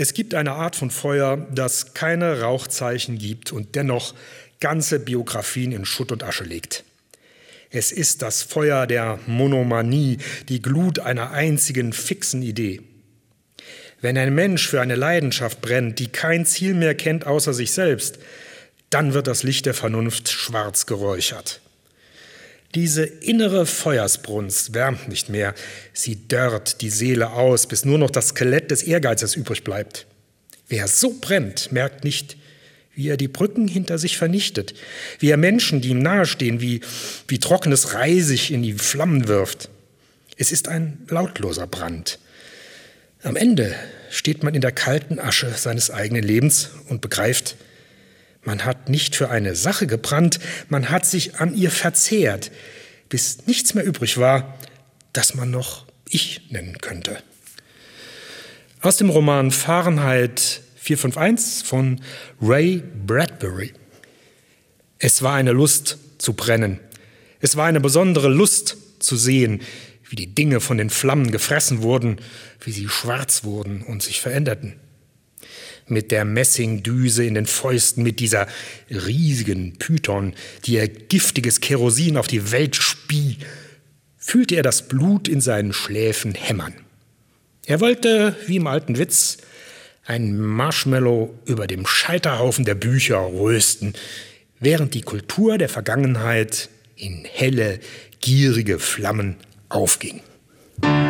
Es gibt eine Art von Feuer, das keine Rauchzeichen gibt und dennoch ganze Biografien in Schutt und Asche legt. Es ist das Feuer der Monomanie, die Glut einer einzigen fixen Idee. Wenn ein Mensch für eine Leidenschaft brennt, die kein Ziel mehr kennt außer sich selbst, dann wird das Licht der Vernunft schwarz geräuchert. Diese innere Feuersbrunst wärmt nicht mehr, sie dörrt die Seele aus, bis nur noch das Skelett des Ehrgeizes übrig bleibt. Wer so brennt, merkt nicht, wie er die Brücken hinter sich vernichtet, wie er Menschen, die ihm nahestehen, wie trockenes Reisig in die Flammen wirft. Es ist ein lautloser Brand. Am Ende steht man in der kalten Asche seines eigenen Lebens und begreift, man hat nicht für eine Sache gebrannt, man hat sich an ihr verzehrt, bis nichts mehr übrig war, das man noch Ich nennen könnte. Aus dem Roman Fahrenheit 451 von Ray Bradbury. Es war eine Lust zu brennen. Es war eine besondere Lust zu sehen, wie die Dinge von den Flammen gefressen wurden, wie sie schwarz wurden und sich veränderten. Mit der Messingdüse in den Fäusten, mit dieser riesigen Python, die ihr giftiges Kerosin auf die Welt spie, fühlte er das Blut in seinen Schläfen hämmern. Er wollte, wie im alten Witz, ein Marshmallow über dem Scheiterhaufen der Bücher rösten, während die Kultur der Vergangenheit in helle, gierige Flammen aufging.